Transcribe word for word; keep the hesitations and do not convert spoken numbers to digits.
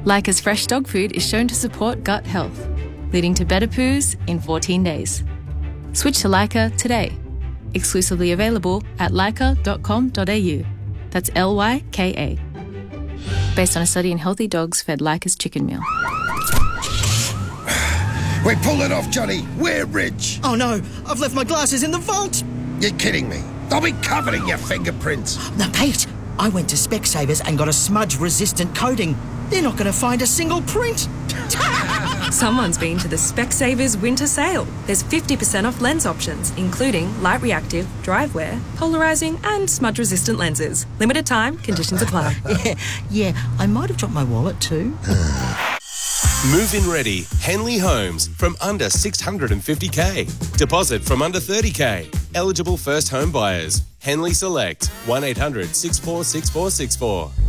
Leica's fresh dog food is shown to support gut health, leading to better poos in fourteen days. Switch to Leica today. Exclusively available at leica dot com dot a u. That's L Y K A. Based on a study in healthy dogs fed Leica's chicken meal. We pulled it off, Johnny. We're rich. Oh no, I've left my glasses in the vault. You're kidding me. They'll be covered in your fingerprints. No, Pete, I went to Specsavers and got a smudge-resistant coating. They're not going to find a single print. Someone's been to the Specsavers winter sale. There's fifty percent off lens options, including light reactive, dry wear, polarising and smudge-resistant lenses. Limited time, conditions apply. yeah, yeah, I might have dropped my wallet too. Move-in ready, Henley Homes, from under six hundred fifty k. Deposit from under thirty k. Eligible first home buyers. Henley Select, one eight hundred six four six four six four.